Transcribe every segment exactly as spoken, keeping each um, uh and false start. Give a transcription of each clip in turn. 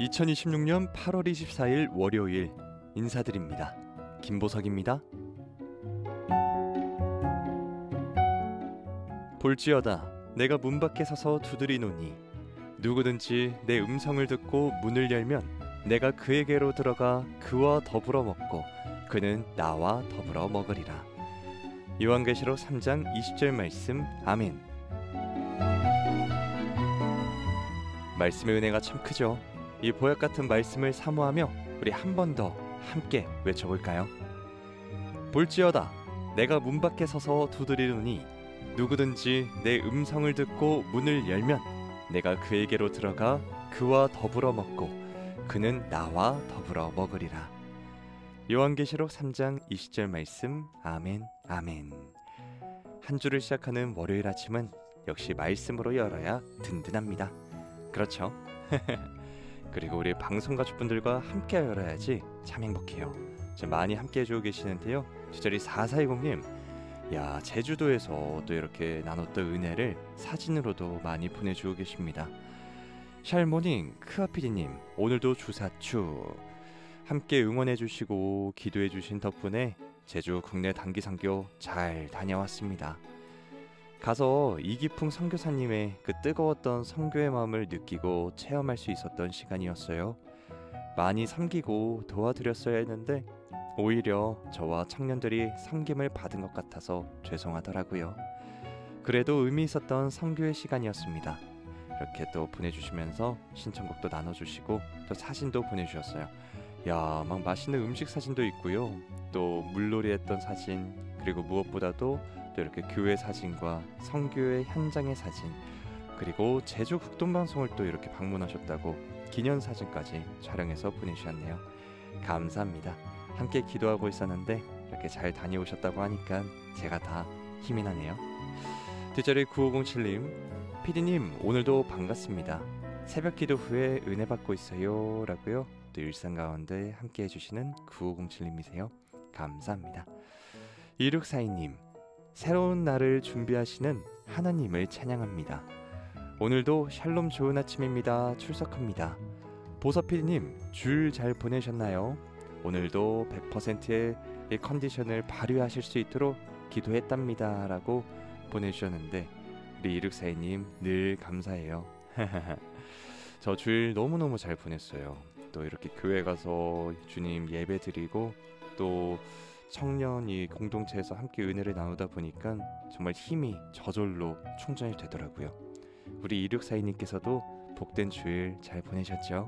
이천이십육 년 팔월 이십사일 월요일 인사드립니다. 김보석입니다. 볼지어다 내가 문 밖에 서서 두드리노니 누구든지 내 음성을 듣고 문을 열면 내가 그에게로 들어가 그와 더불어 먹고 그는 나와 더불어 먹으리라. 요한계시록 삼 장 이십 절 말씀. 아멘. 말씀의 은혜가 참 크죠. 이 보약 같은 말씀을 사모하며 우리 한 번 더 함께 외쳐볼까요? 볼지어다 내가 문 밖에 서서 두드리노니 누구든지 내 음성을 듣고 문을 열면 내가 그에게로 들어가 그와 더불어 먹고 그는 나와 더불어 먹으리라. 요한계시록 삼 장 이십 절 말씀. 아멘 아멘. 한 주를 시작하는 월요일 아침은 역시 말씀으로 열어야 든든합니다. 그렇죠? 그리고 우리 방송 가족분들과 함께 열어야지 참 행복해요. 지금 많이 함께 해주고 계시는데요. 주저리 사사이공님, 야, 제주도에서 또 이렇게 나눴던 은혜를 사진으로도 많이 보내주고 계십니다. 샬모닝 크아피디님, 오늘도 주사추 함께 응원해주시고 기도해주신 덕분에 제주 국내 단기 선교 잘 다녀왔습니다. 가서 이기풍 선교사님의 그 뜨거웠던 선교의 마음을 느끼고 체험할 수 있었던 시간이었어요. 많이 섬기고 도와드렸어야 했는데 오히려 저와 청년들이 섬김을 받은 것 같아서 죄송하더라고요. 그래도 의미 있었던 선교의 시간이었습니다. 이렇게 또 보내주시면서 신청곡도 나눠주시고 또 사진도 보내주셨어요. 야, 막 맛있는 음식 사진도 있고요. 또 물놀이 했던 사진, 그리고 무엇보다도 또 이렇게 교회 사진과 선교의 현장의 사진, 그리고 제주 극동방송을 또 이렇게 방문하셨다고 기념사진까지 촬영해서 보내주셨네요. 감사합니다. 함께 기도하고 있었는데 이렇게 잘 다녀오셨다고 하니까 제가 다 힘이 나네요. 뒷자리 구오공칠님, 피디님 오늘도 반갑습니다. 새벽 기도 후에 은혜 받고 있어요 라고요. 또 일상 가운데 함께 해주시는 구오공칠님이세요. 감사합니다. 이육사이님, 새로운 날을 준비하시는 하나님을 찬양합니다. 오늘도 샬롬 좋은 아침입니다. 출석합니다. 보서피디님, 줄 잘 보내셨나요? 오늘도 백 퍼센트의 컨디션을 발휘하실 수 있도록 기도했답니다 라고 보내주셨는데 우리 이육사이님 늘 감사해요. 저 줄 너무너무 잘 보냈어요. 또 이렇게 교회 가서 주님 예배 드리고 또 청년이 공동체에서 함께 은혜를 나누다 보니까 정말 힘이 저절로 충전이 되더라고요. 우리 이육사이님께서도 복된 주일 잘 보내셨죠?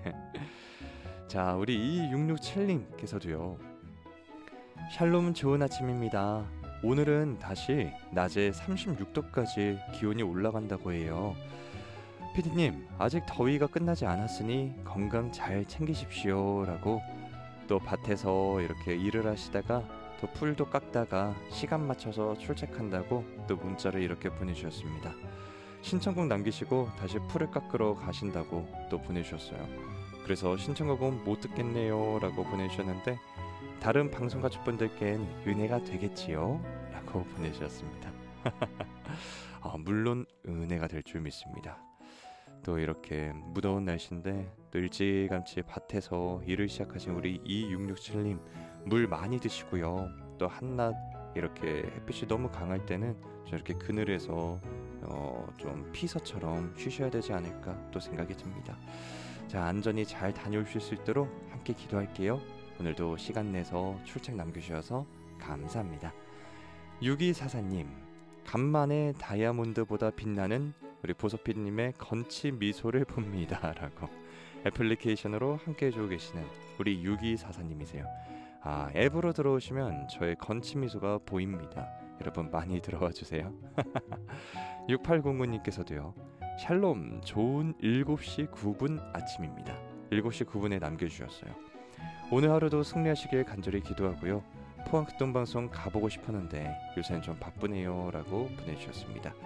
자, 우리 이육육칠님께서도요. 샬롬 좋은 아침입니다. 오늘은 다시 낮에 삼십육 도까지 기온이 올라간다고 해요. 피디님, 아직 더위가 끝나지 않았으니 건강 잘 챙기십시오 라고 또 밭에서 이렇게 일을 하시다가 또 풀도 깎다가 시간 맞춰서 출첵한다고 또 문자를 이렇게 보내주셨습니다. 신청곡 남기시고 다시 풀을 깎으러 가신다고 또 보내주셨어요. 그래서 신청곡은 못 듣겠네요 라고 보내주셨는데 다른 방송 가족분들께는 은혜가 되겠지요 라고 보내주셨습니다. 아, 물론 은혜가 될 줄 믿습니다. 또 이렇게 무더운 날씨인데 또 일찌감치 밭에서 일을 시작하신 우리 이육육칠님 물 많이 드시고요. 또 한낮 이렇게 햇빛이 너무 강할 때는 저렇게 그늘에서 어, 좀 피서처럼 쉬셔야 되지 않을까 또 생각이 듭니다. 자, 안전히 잘 다녀오실 수 있도록 함께 기도할게요. 오늘도 시간 내서 출첵 남겨주셔서 감사합니다. 육이사사님, 간만에 다이아몬드보다 빛나는 우리 보소피디님의 건치 미소를 봅니다 라고 애플리케이션으로 함께 해주고 계시는 우리 육이사사님이세요. 아, 앱으로 들어오시면 저의 건치 미소가 보입니다. 여러분 많이 들어와 주세요. 육팔공구님께서도요. 샬롬 좋은 일곱 시 구 분 아침입니다. 일곱 시 구 분에 남겨주셨어요. 오늘 하루도 승리하시길 간절히 기도하고요. 포항 극동방송 가보고 싶었는데 요새는 좀 바쁘네요 라고 보내주셨습니다.